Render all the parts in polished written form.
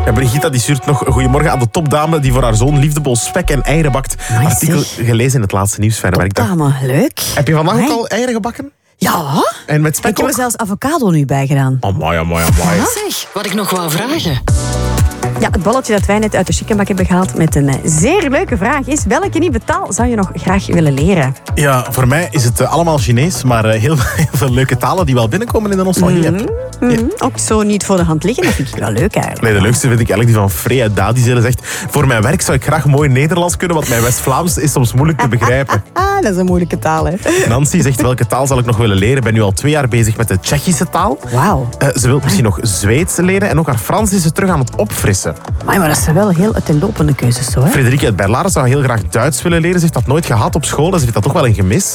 Ja, Brigitta die stuurt nog goedemorgen aan de topdame die voor haar zoon liefdevol spek en eieren bakt. Nice, Artikel zeg. gelezen in het laatste nieuwsverwerk. Dame, leuk. Heb je vandaag ook Amai. al eieren gebakken? Ja. En met Ik spek heb er ook? zelfs avocado nu bij gedaan. Amai. Zeg, wat ik nog wou vragen. Ja, het bolletje dat wij net uit de chickenbak hebben gehaald met een zeer leuke vraag is: welke nieuwe taal zou je nog graag willen leren? Ja, voor mij is het allemaal Chinees, maar heel veel leuke talen die wel binnenkomen in de nostalgie. Ook zo niet voor de hand liggen, dat vind ik wel leuk eigenlijk. Nee, de leukste vind ik eigenlijk die van Freya Dadizele zegt: voor mijn werk zou ik graag mooi Nederlands kunnen, want mijn West-Vlaams is soms moeilijk te begrijpen. Ah, dat is een moeilijke taal, hè? Nancy zegt: welke taal zal ik nog willen leren? Ik ben nu al 2 jaar bezig met de Tsjechische taal. Wauw. Ze wil misschien nog Zweeds leren en ook haar Frans is ze terug aan het opfrissen. Maar dat zijn wel heel uiteenlopende keuzes, zo, hè? Frederike uit Berlaren zou heel graag Duits willen leren. Ze heeft dat nooit gehad op school en ze vindt dat toch wel een gemis.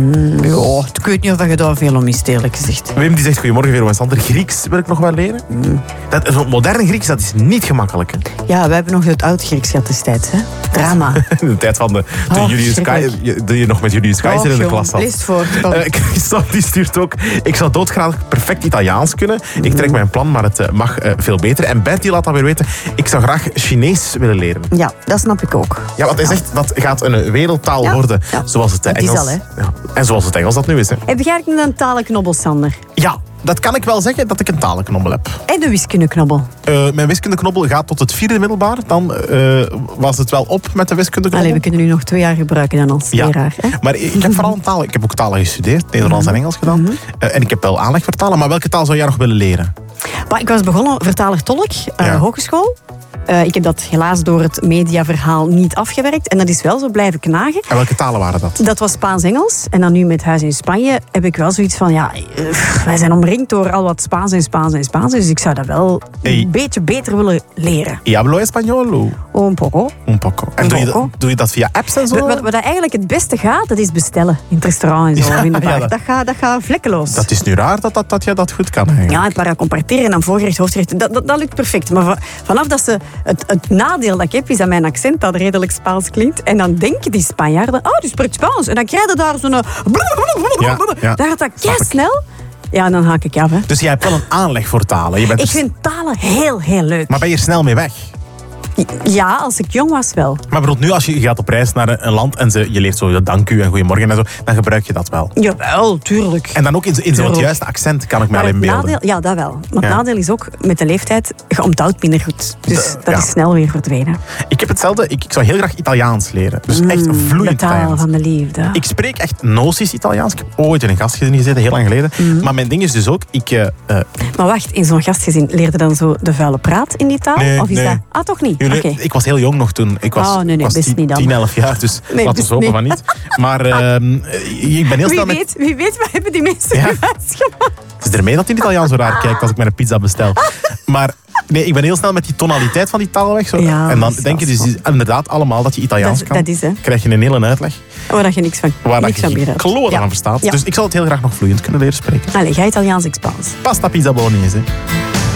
Ja, ik weet niet of je daar veel om is, eerlijk gezegd. Wim die zegt: goedemorgen, Vero en Sander. Grieks wil ik nog wel leren. Dat moderne Grieks, dat is niet gemakkelijk. Hè? Ja, we hebben nog het oud-Grieks gehad destijds, hè? Drama. In de tijd van de Julius schrikkelijk. die je nog met Julius Keizer in de klas zat. Lees het voor. Christophe die stuurt ook: ik zou doodgraag perfect Italiaans kunnen. Ik trek mijn plan, maar het mag veel beter. En Bert die laat dan weer weten: ik zou graag Chinees willen leren. Ja, dat snap ik ook. Ja, want hij zegt dat gaat een wereldtaal Ja. worden. Ja. Zoals het Dat is Engels. al, hè. Ja. En zoals het Engels dat nu is. Hè. Heb jij eigenlijk een talenknobbel, Sander? Ja, dat kan ik wel zeggen dat ik een talenknobbel heb. En de wiskundeknobbel? Mijn wiskundeknobbel gaat tot het 4e middelbaar. Dan was het wel op met de wiskundeknobbel. Allee, we kunnen nu nog 2 jaar gebruiken dan als leraar. Hè? Maar ik heb vooral een taal. Ik heb ook talen gestudeerd, Nederlands en Engels gedaan. En ik heb wel aanleg voor talen. Maar welke taal zou jij nog willen leren? Maar ik was begonnen vertaler-tolk, Ja. hogeschool. Ik heb dat helaas door het mediaverhaal niet afgewerkt. En dat is wel zo blijven knagen. En welke talen waren dat? Dat was Spaans-Engels. En dan nu met Huis in Spanje heb ik wel zoiets van... Ja, wij zijn omringd door al wat Spaans en Spaans en Spaans. Dus ik zou dat wel een beetje beter willen leren. ¿Y hablo español? Un poco. Un poco. En doe je dat via apps en zo? Wat eigenlijk het beste gaat, dat is bestellen. In het restaurant en zo. Ja, in de bar. ja, Dat gaat vlekkeloos. Dat is nu raar dat je dat goed kan. Eigenlijk. Ja, het paracomparteren en dan voorgerecht, hoofdgerecht. Dat lukt perfect. Maar vanaf dat ze... Het nadeel dat ik heb, is dat mijn accent dat redelijk Spaans klinkt. En dan denken die Spanjaarden... Oh, die spreekt Spaans. En dan krijg je daar zo'n... Ja. Daar gaat dat kei snel. Ja, dan haak ik af. Hè. Dus jij hebt wel een aanleg voor talen. Je bent Ik vind talen heel, heel leuk. Maar ben je er snel mee weg? Ja, als ik jong was wel. Maar bijvoorbeeld nu, als je gaat op reis naar een land en je leert zo dank u en goedemorgen en zo, dan gebruik je dat wel. Jawel, tuurlijk. En dan ook in zo'n juiste accent kan ik me Maar al het inbeelden. nadeel, ja, dat wel. Maar het Ja. nadeel is ook, met de leeftijd, je onthoudt minder goed. Dus dat ja. is snel weer verdwenen. Ik heb hetzelfde. Ik zou heel graag Italiaans leren. Dus echt vloeiend De taal Italiaans. van de liefde. Ik spreek echt noties Italiaans. Ik heb ooit in een gastgezin gezeten, heel lang geleden. Maar mijn ding is dus ook... Maar wacht, in zo'n gastgezin leerde dan zo de vuile praat in die taal? Nee, Of is nee. dat... Ah, toch niet? Nee, Oké. ik was heel jong nog toen. Ik was, Oh, nee, was best niet dan. 10, 11 jaar, dus Nee, laten we best hopen niet. van niet. Maar ik ben heel snel met... Wie weet, wat hebben die mensen Ja. gemaakt? Het is ermee dat die Italiaan zo raar kijkt als ik mijn pizza bestel. Maar nee, ik ben heel snel met die tonaliteit van die taal weg. Zo. Ja, en dan dat is denk je wel dus inderdaad allemaal dat je Italiaans kan. Dat is, hè. Krijg je een hele uitleg Waar dat je niks van waar dat niks van je begrijpt. kloot Ja. aan verstaat. Ja. Dus ik zou het heel graag nog vloeiend kunnen leren spreken. Allee, ga Italiaans, ik Spaans. Pasta, pizza, bolognese.